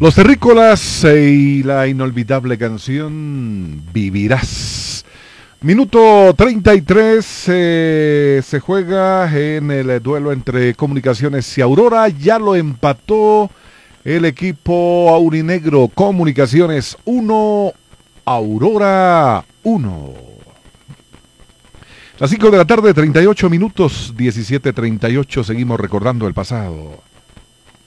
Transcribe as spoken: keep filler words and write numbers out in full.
Los Terrícolas y la inolvidable canción Vivirás. Minuto treinta y tres, eh, se juega en el duelo entre Comunicaciones y Aurora. Ya lo empató el equipo aurinegro. Comunicaciones uno, Aurora uno. Las cinco de la tarde, treinta y ocho minutos, diecisiete treinta y ocho. Seguimos recordando el pasado.